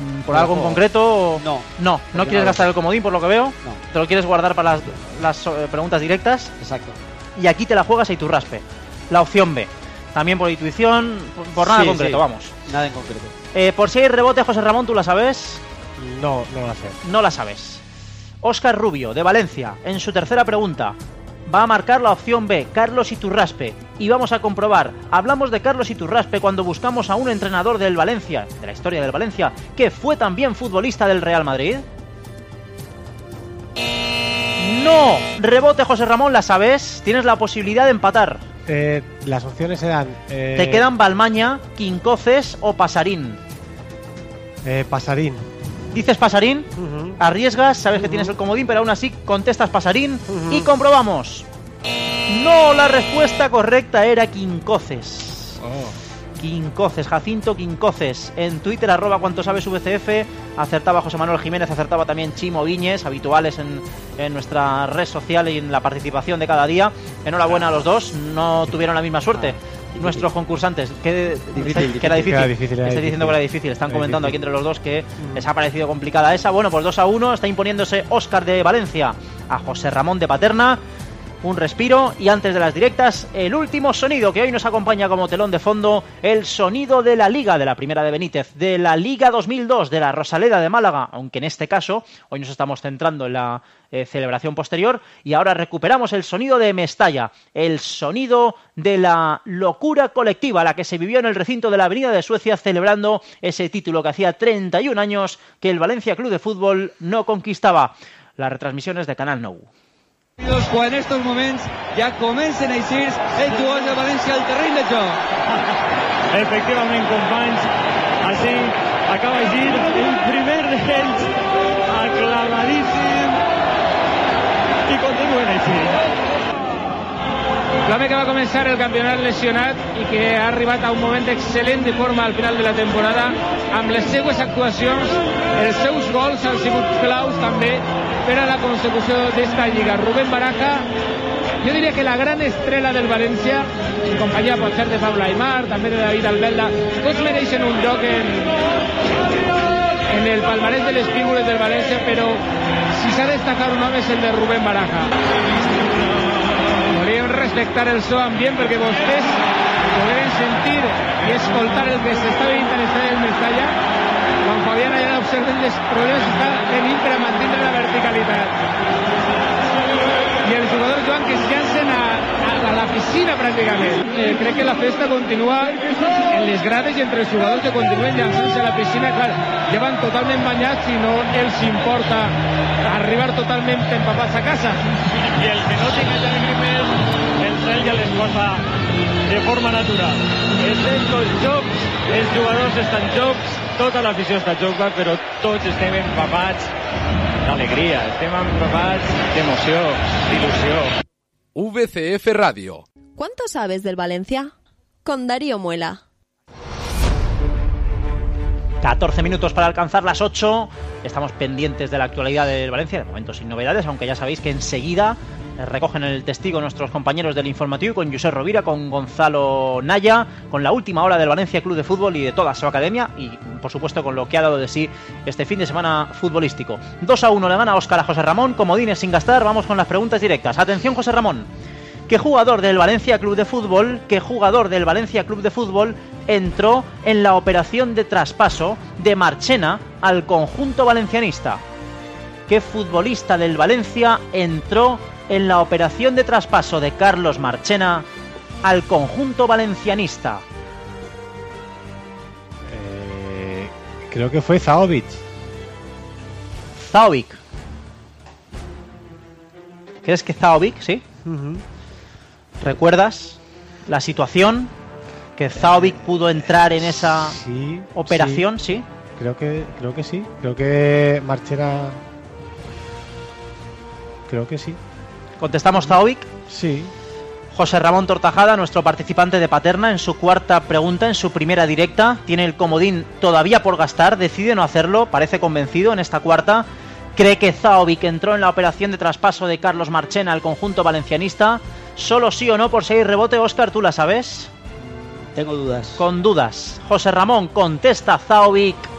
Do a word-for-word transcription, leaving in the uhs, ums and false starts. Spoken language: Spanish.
¿Por algo en concreto? No. No, no quieres gastar el comodín, por lo que veo. No. Te lo quieres guardar para las, las eh, preguntas directas. Exacto. Y aquí te la juegas a Iturraspe. La opción B. También por intuición, por, por nada sí, concreto, sí. vamos. Nada en concreto. Eh, por si hay rebote, José Ramón, ¿tú la sabes? No, no la sé. No la sabes. Óscar Rubio, de Valencia, en su tercera pregunta, va a marcar la opción B, Carlos Iturraspe. Y vamos a comprobar, hablamos de Carlos Iturraspe cuando buscamos a un entrenador del Valencia, de la historia del Valencia, que fue también futbolista del Real Madrid. No, rebote, José Ramón, ¿la sabes? Tienes la posibilidad de empatar. Eh, las opciones eran... Eh, Te quedan Balmaña, Quincoces o Pasarín. Eh, Pasarín. Dices Pasarín, Uh-huh. arriesgas, sabes Uh-huh. que tienes el comodín, pero aún así contestas Pasarín Uh-huh. y comprobamos. No, la respuesta correcta era Quincoces. Oh. Quincoces, Jacinto Quincoces. En Twitter, arroba cuanto sabes V C F, acertaba José Manuel Jiménez, acertaba también Chimo Viñes, habituales en, en nuestra red social y en la participación de cada día. Enhorabuena a los dos, no tuvieron la misma suerte. Nuestros concursantes, que, Difícil, que era difícil, Era difícil, era estoy difícil. diciendo que era difícil, están Era comentando difícil. aquí entre los dos que les ha parecido complicada esa. Bueno, pues dos a uno, está imponiéndose Óscar de Valencia a José Ramón de Paterna. Un respiro y antes de las directas, el último sonido que hoy nos acompaña como telón de fondo, el sonido de la Liga, de la Primera de Benítez, de la Liga dos mil dos, de la Rosaleda de Málaga, aunque en este caso hoy nos estamos centrando en la eh, celebración posterior, y ahora recuperamos el sonido de Mestalla, el sonido de la locura colectiva, la que se vivió en el recinto de la Avenida de Suecia celebrando ese título que hacía treinta y un años que el Valencia Club de Fútbol no conquistaba. Las retransmisiones de Canal Nou. Quan en estos moments ja comencen a eixir els jugadors de València al terreny de joc. Efectivament, companys, així acaba d'eixir el primer d'ells, aclamadíssim, i continuen així. Flame que va començar el campionat lesionat i que ha arribat a un moment excel·lent de forma al final de la temporada amb les seues actuacions, els seus gols han sigut claus també per a la consecució d'esta lliga. Rubén Baraja, jo diria que la gran estrella del València, en companyia pot ser de Pablo Aimar, també de David Albelda, tots mereixen un lloc en, en el palmarès de les figures del València, però si s'ha de destacar un home és el de Rubén Baraja. Volíem respectar el seu ambient perquè vostès podran sentir i escoltar el que s'està vivint en l'estadi del Mestalla quan Fabián allà observen els problemes que està tenint per a mantenir la verticalitat. I els jugadors Joan que es llancen a, a, a la piscina pràcticament. Eh, crec que la festa continua en les grades i entre els jugadors que continuen llançant-se a la piscina, clar, ja van totalment banyats i no els importa arribar totalment empapats a casa. I el que no tinga llàgrimes, el cel ja les posa de forma natural. Estem tots jocs, els jugadors estan jocs, tota l'afició està joca, però tots estem empapats d'alegria, estem empapats d'emoció, d'il·lusió. V C F Radio. ¿Cuánto sabes del Valencia? Con Darío Muela. catorce minutos para alcanzar las ocho. Estamos pendientes de la actualidad del Valencia, de momento sin novedades, aunque ya sabéis que enseguida recogen el testigo nuestros compañeros del informativo con Josep Rovira, con Gonzalo Naya, con la última hora del Valencia Club de Fútbol y de toda su academia y por supuesto con lo que ha dado de sí este fin de semana futbolístico. dos a uno le gana Óscar a José Ramón, comodines sin gastar. Vamos con las preguntas directas. Atención, José Ramón. ¿Qué jugador del Valencia Club de Fútbol, qué jugador del Valencia Club de Fútbol entró en la operación de traspaso de Marchena al conjunto valencianista? ¿Qué futbolista del Valencia entró en la operación de traspaso de Carlos Marchena al conjunto valencianista? Eh, creo que fue Zaovic. Zaovic. ¿Crees que Zaovic, sí? Uh-huh. ¿Recuerdas la situación que Zaovic pudo entrar en esa sí, operación? Sí. Sí. Creo que creo que sí. Creo que Marchena. Creo que sí. ¿Contestamos Zaovic? Sí. José Ramón Tortajada, nuestro participante de Paterna, en su cuarta pregunta, en su primera directa, tiene el comodín todavía por gastar, decide no hacerlo, parece convencido en esta cuarta. ¿Cree que Zaovic entró en la operación de traspaso de Carlos Marchena al conjunto valencianista? Solo sí o no por seis rebote. Óscar, ¿tú la sabes? Tengo dudas. Con dudas. José Ramón contesta Zaovic.